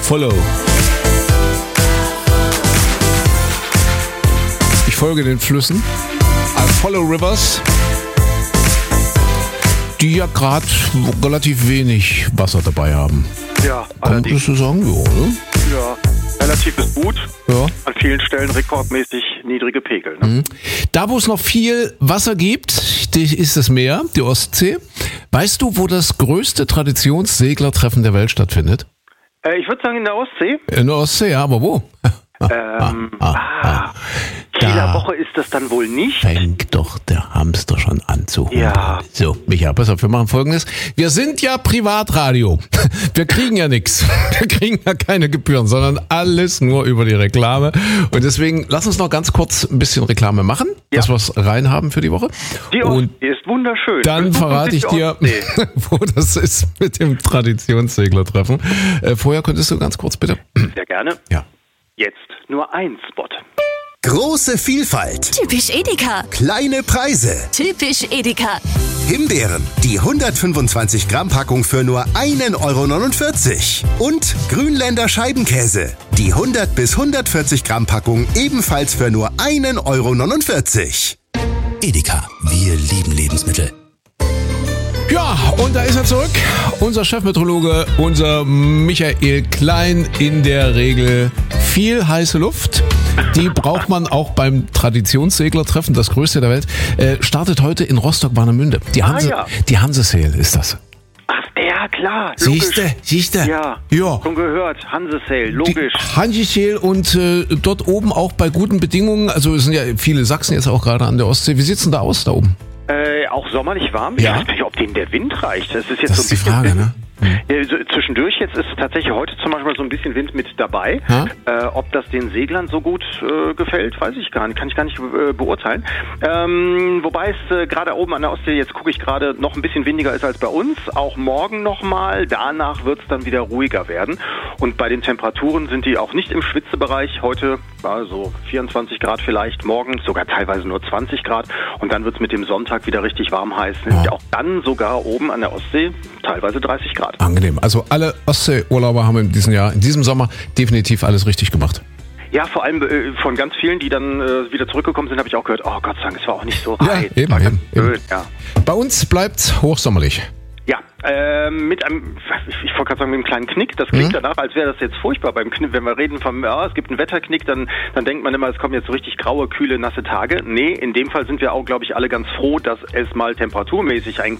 Follow. Ich folge den Flüssen. I follow rivers, die ja gerade relativ wenig Wasser dabei haben. Ja, allerdings. Kannst du sagen? Ja, ne? Ja, relativ ist gut. Ja. An vielen Stellen rekordmäßig niedrige Pegel. Ne? Da, wo es noch viel Wasser gibt, ist das Meer, die Ostsee. Weißt du, wo das größte Traditionsseglertreffen der Welt stattfindet? Ich würde sagen in der Ostsee. In der Ostsee, ja, aber wo? Kieler Woche ist das dann wohl nicht. Fängt doch der Hamster schon an zu humpeln. Ja. So, Micha, pass auf, wir machen Folgendes. Wir sind ja Privatradio. Wir kriegen ja nichts. Wir kriegen ja keine Gebühren, sondern alles nur über die Reklame. Und deswegen, lass uns noch ganz kurz ein bisschen Reklame machen, dass wir es rein haben für die Woche. Die Ostsee ist wunderschön. Dann verrate ich dir, wo das ist mit dem Traditionsseglertreffen. Vorher könntest du ganz kurz bitte. Sehr gerne. Ja. Jetzt nur ein Spot. Große Vielfalt. Typisch Edeka. Kleine Preise. Typisch Edeka. Himbeeren, die 125 Gramm Packung für nur 1,49 €. Und Grünländer Scheibenkäse, die 100 bis 140 Gramm Packung ebenfalls für nur 1,49 €. Edeka, wir lieben Lebensmittel. Ja, und da ist er zurück, unser Chefmeteorologe, unser Michael Klein. In der Regel viel heiße Luft. Die braucht man auch beim Traditionsseglertreffen, das größte der Welt. Startet heute in Rostock-Warnemünde. Die Hanse Sale ist das. Ach, ja, klar. Siehste. Ja, schon gehört. Hanse Sale, logisch. Hanse Sale und dort oben auch bei guten Bedingungen. Also es sind ja viele Sachsen jetzt auch gerade an der Ostsee. Wie sieht's denn da aus da oben? Auch sommerlich warm. Ja. Ich weiß nicht, ob denen der Wind reicht. Das ist jetzt das so ein ist die bisschen Frage, ne? Ja, so zwischendurch jetzt ist tatsächlich heute zum Beispiel so ein bisschen Wind mit dabei. Ob das den Seglern so gut gefällt, weiß ich gar nicht. Kann ich gar nicht beurteilen. Wobei es gerade oben an der Ostsee, jetzt gucke ich gerade, noch ein bisschen windiger ist als bei uns. Auch morgen nochmal. Danach wird es dann wieder ruhiger werden. Und bei den Temperaturen sind die auch nicht im Schwitzebereich. Heute so 24 Grad vielleicht, morgen sogar teilweise nur 20 Grad. Und dann wird es mit dem Sonntag wieder richtig warm heiß. Ja. Auch dann sogar oben an der Ostsee teilweise 30 Grad. Angenehm. Also alle Ostsee-Urlauber haben in diesem Sommer definitiv alles richtig gemacht. Ja, vor allem von ganz vielen, die dann wieder zurückgekommen sind, habe ich auch gehört, oh Gott sei Dank, es war auch nicht so heiß. Ja, eben. Ja. Bei uns bleibt hochsommerlich. Ja, mit einem, ich wollte gerade sagen, mit einem kleinen Knick. Das klingt danach, als wäre das jetzt furchtbar beim Knick. Wenn wir reden vom, es gibt einen Wetterknick, dann denkt man immer, es kommen jetzt so richtig graue, kühle, nasse Tage. Nee, in dem Fall sind wir auch, glaube ich, alle ganz froh, dass es mal temperaturmäßig ein